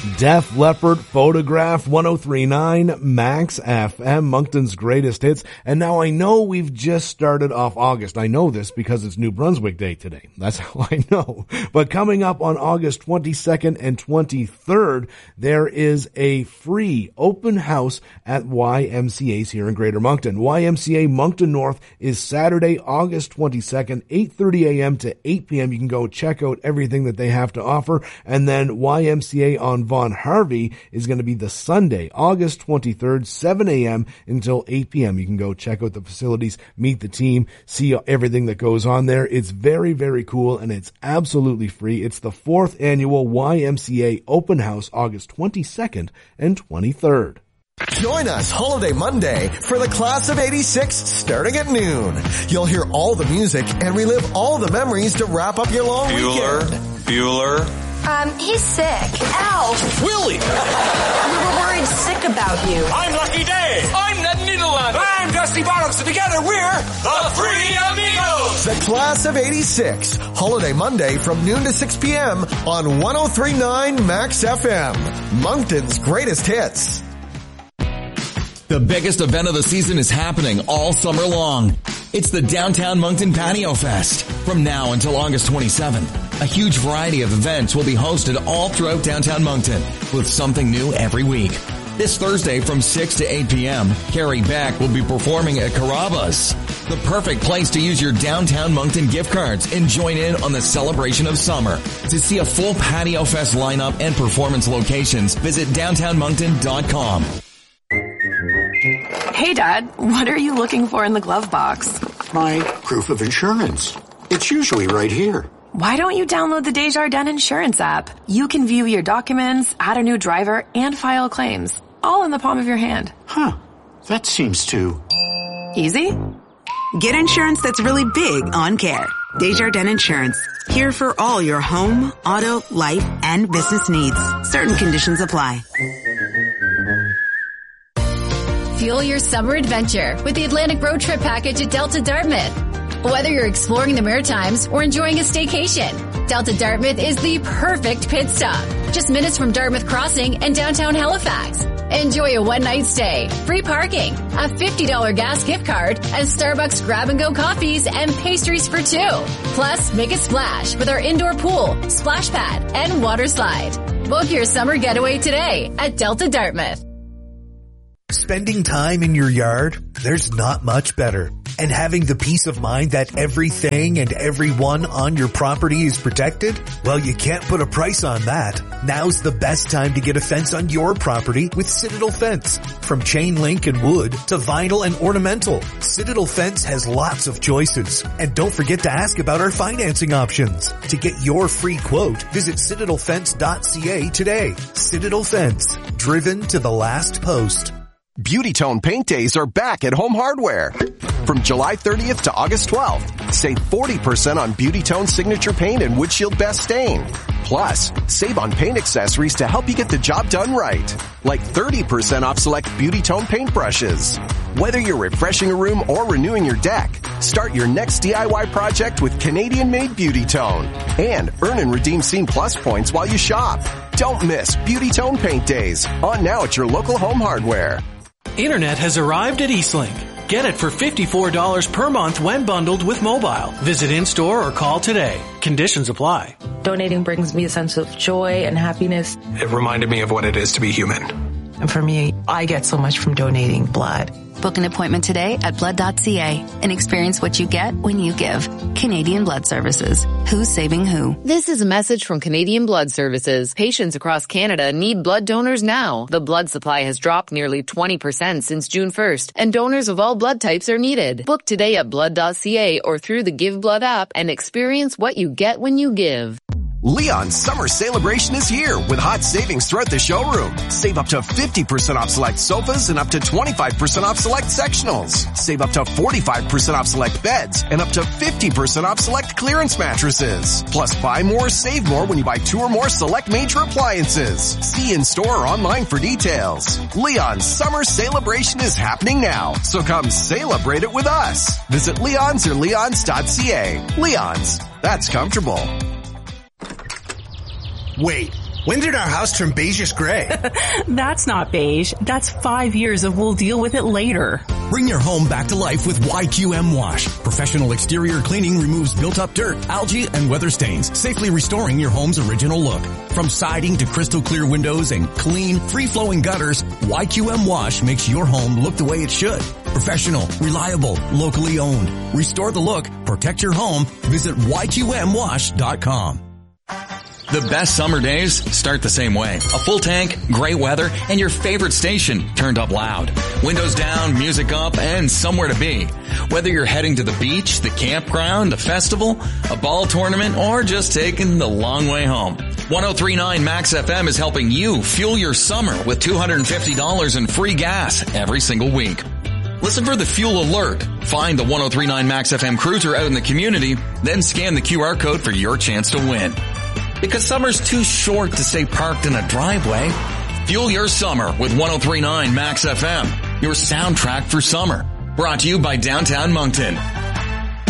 Def Leppard, Photograph, 103.9 Max FM, Moncton's greatest hits. And now I know we've just started off August. I know this because it's New Brunswick Day today. That's how I know. But coming up on August 22nd and 23rd, there is a free open house at YMCA's here in Greater Moncton. YMCA Moncton North is Saturday, August 22nd, 8:30 a.m. to 8 p.m. You can go check out everything that they have to offer. And then YMCA on Von Harvey is going to be the Sunday, August 23rd, 7 a.m. until 8 p.m. You can go check out the facilities, meet the team, see everything that goes on there. It's very, very cool, and it's absolutely free. It's the 4th annual YMCA Open House, August 22nd and 23rd. Join us Holiday Monday for the Class of 86 starting at noon. You'll hear all the music and relive all the memories to wrap up your long weekend. Bueller. He's sick. Ow! Willie! We were worried sick about you. I'm Lucky Day! I'm Ned Niederland! I'm Dusty Bottoms, and together we're the Three Amigos! The Class of 86, Holiday Monday from noon to 6 p.m. on 103.9 Max FM, Moncton's greatest hits. The biggest event of the season is happening all summer long. It's the Downtown Moncton Patio Fest. From now until August 27th, a huge variety of events will be hosted all throughout downtown Moncton with something new every week. This Thursday from 6 to 8 p.m., Carrie Beck will be performing at Carrabba's, the perfect place to use your downtown Moncton gift cards and join in on the celebration of summer. To see a full Patio Fest lineup and performance locations, visit downtownmoncton.com. Hey, Dad, what are you looking for in the glove box? My proof of insurance. It's usually right here. Why don't you download the Desjardins Insurance app? You can view your documents, add a new driver, and file claims, all in the palm of your hand. Huh. That seems too easy. Get insurance that's really big on care. Desjardins Insurance. Here for all your home, auto, life, and business needs. Certain conditions apply. Fuel your summer adventure with the Atlantic Road Trip Package at Delta Dartmouth. Whether you're exploring the Maritimes or enjoying a staycation, Delta Dartmouth is the perfect pit stop. Just minutes from Dartmouth Crossing and downtown Halifax. Enjoy a one-night stay, free parking, a $50 gas gift card, and Starbucks grab-and-go coffees and pastries for two. Plus, make a splash with our indoor pool, splash pad, and water slide. Book your summer getaway today at Delta Dartmouth. Spending time in your yard, there's not much better. And having the peace of mind that everything and everyone on your property is protected? Well, you can't put a price on that. Now's the best time to get a fence on your property with Citadel Fence. From chain link and wood to vinyl and ornamental, Citadel Fence has lots of choices. And don't forget to ask about our financing options. To get your free quote, visit citadelfence.ca today. Citadel Fence, driven to the last post. Beauty Tone Paint Days are back at Home Hardware. From July 30th to August 12th, save 40% on Beauty Tone Signature Paint and Wood-Shield Best Stain. Plus, save on paint accessories to help you get the job done right. Like 30% off select Beauty Tone paint brushes. Whether you're refreshing a room or renewing your deck, start your next DIY project with Canadian-made Beauty Tone. And earn and redeem Scene Plus points while you shop. Don't miss Beauty Tone Paint Days. On now at your local Home Hardware. Internet has arrived at Eastlink. Get it for $54 per month when bundled with mobile. Visit in-store or call today. Conditions apply. Donating brings me a sense of joy and happiness. It reminded me of what it is to be human. And for me, I get so much from donating blood. Book an appointment today at blood.ca and experience what you get when you give. Canadian Blood Services. Who's saving who? This is a message from Canadian Blood Services. Patients across Canada need blood donors now. The blood supply has dropped nearly 20% since June 1st, and donors of all blood types are needed. Book today at blood.ca or through the Give Blood app and experience what you get when you give. Leon's summer celebration is here with hot savings throughout the showroom. Save up to 50% off select sofas and up to 25% off select sectionals. Save up to 45% off select beds and up to 50% off select clearance mattresses. Plus, buy more, save more when you buy 2 or more select major appliances. See in store or online for details. Leon's summer celebration is happening now, so come celebrate it with us. Visit Leon's or leons.ca. Leon's, that's comfortable. Wait, When did our house turn beigeish gray? That's not beige. That's 5 years of we'll deal with it later. Bring your home back to life with YQM Wash. Professional exterior cleaning removes built-up dirt, algae, and weather stains, safely restoring your home's original look. From siding to crystal clear windows and clean, free-flowing gutters, YQM Wash makes your home look the way it should. Professional, reliable, locally owned. Restore the look, protect your home. Visit YQMWash.com. The best summer days start the same way. A full tank, great weather, and your favorite station turned up loud. Windows down, music up, and somewhere to be. Whether you're heading to the beach, the campground, a festival, a ball tournament, or just taking the long way home. 103.9 Max FM is helping you fuel your summer with $250 in free gas every single week. Listen for the fuel alert. Find the 103.9 Max FM cruiser out in the community, then scan the QR code for your chance to win. Because summer's too short to stay parked in a driveway. Fuel your summer with 103.9 Max FM, your soundtrack for summer. Brought to you by Downtown Moncton.